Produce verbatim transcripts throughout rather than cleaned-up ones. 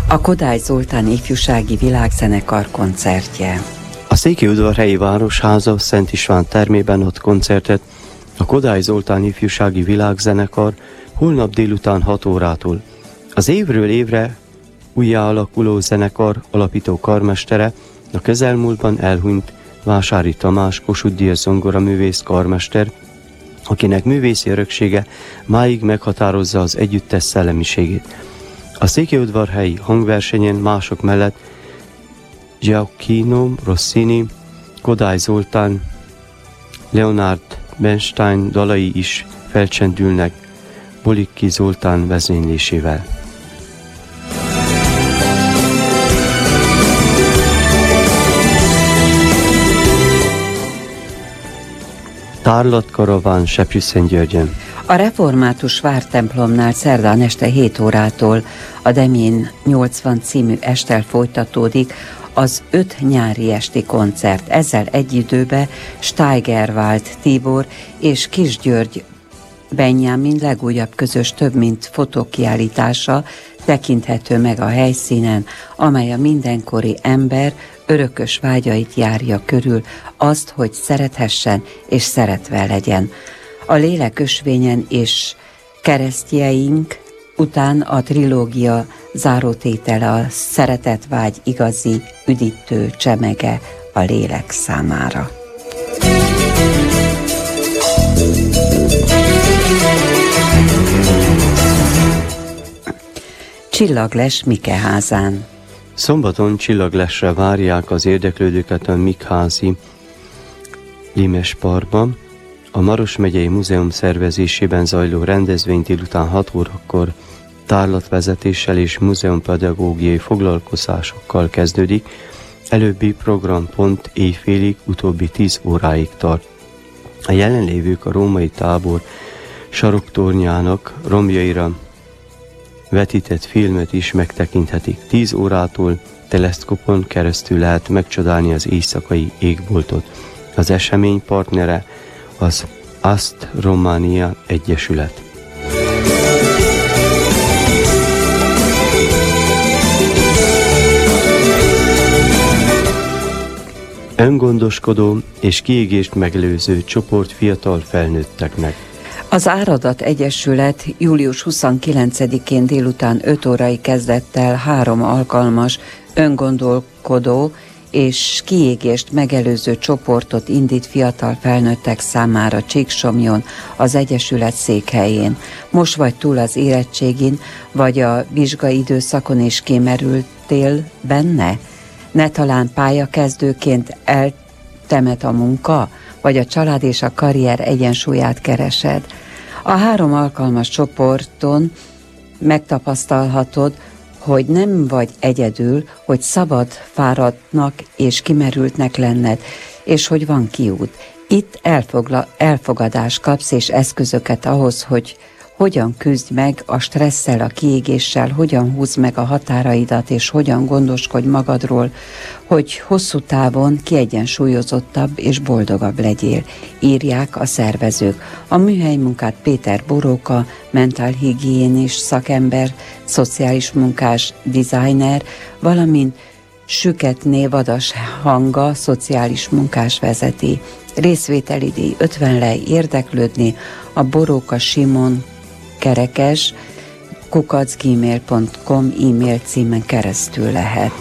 A Kodály Zoltán ifjúsági világzenekar koncertje. A Székelyudvarhelyi Városháza Szent István termében ad koncertet a Kodály Zoltán ifjúsági világzenekar holnap délután hat órától. Az évről évre újjáalakuló zenekar alapító karmestere, a közelmúltban elhunyt Vásári Tamás Kossuth Díjas zongoraművész karmester, akinek művészi öröksége máig meghatározza az együttes szellemiségét. A Székelyudvarhelyi hangversenyen mások mellett Gioacchino Rossini, Kodály Zoltán, Leonard Bernstein dalai is felcsendülnek Bolicki Zoltán vezénylésével. Tárlatkaraván Sepsiszentgyörgyön. A református vártemplomnál szerdán este hét órától a Demén nyolcvan című esttel folytatódik az öt nyári esti koncert. Ezzel egy időben Steigerwald Tibor és Kis György Benjamin legújabb közös több mint fotókiállítása tekinthető meg a helyszínen, amely a mindenkori ember örökös vágyait járja körül, azt, hogy szerethessen és szeretve legyen. A lélek ösvényen és keresztjeink után a trilógia zárótétele a szeretetvágy igazi üdítő csemege a lélek számára. Csillagless Mikeházán. Szombaton csillaglesre várják az érdeklődőket a Mikházi Limes Parkban. A Maros megyei múzeum szervezésében zajló rendezvény délután hat órakor tárlatvezetéssel és múzeumpedagógiai foglalkozásokkal kezdődik. Előbbi programpont éjfélig, utóbbi tíz óráig tart. A jelenlévők a római tábor saroktornyának romjaira vetített filmet is megtekinthetik. tíz órától teleszkopon keresztül lehet megcsodálni az éjszakai égboltot. Az esemény partnere az Ast Romania Egyesület. Öngondoskodó és kiégést megelőző csoport fiatal felnőtteknek. Az Áradat Egyesület július huszonkilencedikén délután öt órai kezdettel három alkalmas öngondolkodó és kiégést megelőző csoportot indít fiatal felnőttek számára Csíksomjon, az Egyesület székhelyén. Most vagy túl az érettségin, vagy a vizsgai időszakon is kimerültél benne? Ne talán pályakezdőként eltemet a munka, vagy a család és a karrier egyensúlyát keresed. A három alkalmas csoporton megtapasztalhatod, hogy nem vagy egyedül, hogy szabad fáradtnak és kimerültnek lenned, és hogy van kiút. Itt elfogla, elfogadást kapsz és eszközöket ahhoz, hogy hogyan küzdj meg a stresszel, a kiégéssel, hogyan húzd meg a határaidat, és hogyan gondoskodj magadról, hogy hosszú távon kiegyensúlyozottabb és boldogabb legyél, írják a szervezők. A műhelymunkát Péter Boróka, mentálhigiénis szakember, szociális munkás, designer, valamint Süketné Vadas Hanga, szociális munkás vezeti. Részvételi díj ötven lej, érdeklődni a Boróka Simon kerekes kukac gmail pont com e-mail címen keresztül lehet.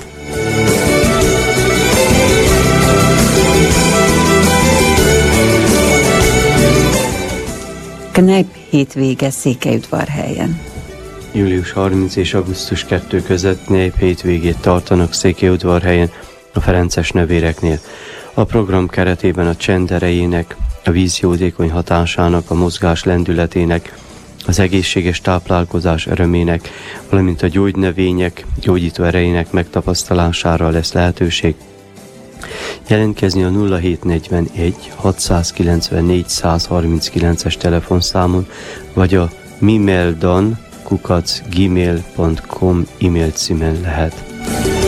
Kneipp hétvége Székelyudvarhelyen. július harmincadika és augusztus kettő között Kneipp hétvégét tartanak Székelyudvarhelyen a Ferences nővéreknél. A program keretében a csend erejének, a víz jótékony hatásának, a mozgás lendületének, az egészséges táplálkozás örömének, valamint a gyógynövények gyógyító erejének megtapasztalására lesz lehetőség. Jelentkezni a nulla hét negyvenegy hatszázkilencvennégy százharminckilences telefonszámon, vagy a mimeldan kukac gmail pont com e-mail címen lehet.